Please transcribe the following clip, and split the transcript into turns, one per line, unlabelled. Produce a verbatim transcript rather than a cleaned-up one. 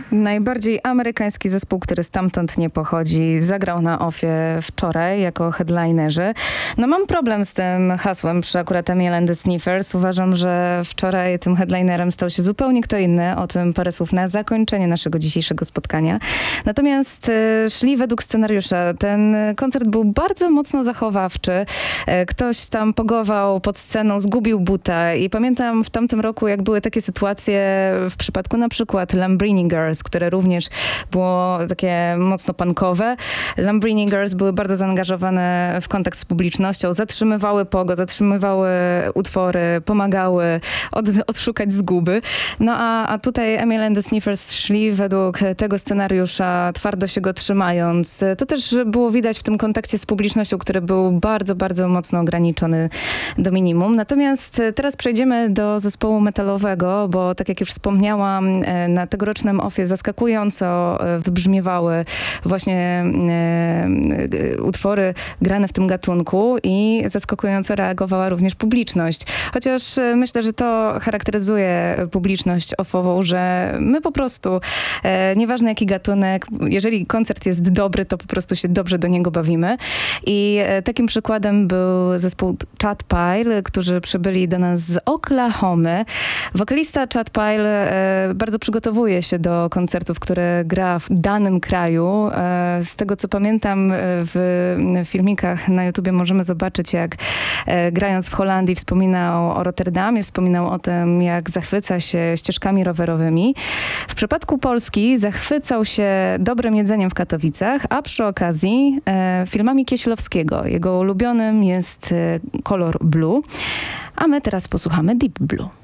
Najbardziej amerykański zespół, który stamtąd nie pochodzi, zagrał na Ofie wczoraj jako headlinerzy. No mam problem z tym hasłem przy akurat Emil and the Sniffers. Uważam, że wczoraj tym headlinerem stał się zupełnie kto inny. O tym parę słów na zakończenie naszego dzisiejszego spotkania. Natomiast y, szli według scenariusza. Ten koncert był bardzo mocno zachowawczy. Y, ktoś tam pogował pod sceną, zgubił buta i pamiętam w tamtym roku, jak były takie sytuacje w przypadku na przykład Lambrini Girls, które również było takie mocno punkowe. Lambrini Girls były bardzo zaangażowane w kontakt z publicznością, zatrzymywały pogo, zatrzymywały utwory, pomagały od, odszukać zguby. No a, a tutaj Emil and the Sniffers szli według tego scenariusza, twardo się go trzymając. To też było widać w tym kontakcie z publicznością, który był bardzo, bardzo mocno ograniczony do minimum. Natomiast teraz przejdziemy do zespołu metalowego, bo tak jak już wspomniałam, na tegorocznym Ofie zaskakująco wybrzmiewały właśnie e, utwory grane w tym gatunku i zaskakująco reagowała również publiczność. Chociaż myślę, że to charakteryzuje publiczność ofową, że my po prostu, e, nieważne jaki gatunek, jeżeli koncert jest dobry, to po prostu się dobrze do niego bawimy. I e, takim przykładem był zespół Chad Pile, którzy przybyli do nas z Oklahomy. Wokalista Chad Pile e, bardzo przygotowuje się do koncertów, które gra w danym kraju. Z tego, co pamiętam, w filmikach na YouTubie możemy zobaczyć, jak grając w Holandii wspominał o Rotterdamie, wspominał o tym, jak zachwyca się ścieżkami rowerowymi. W przypadku Polski zachwycał się dobrym jedzeniem w Katowicach, a przy okazji filmami Kieślowskiego. Jego ulubionym jest kolor blue. A my teraz posłuchamy Deep Blue.